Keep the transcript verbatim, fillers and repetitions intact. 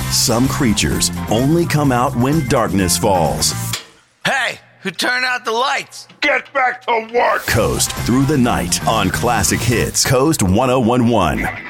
Some creatures only come out when darkness falls. Hey, who turned out the lights? Get back to work! Coast through the night on Classic Hits, Coast one oh one one.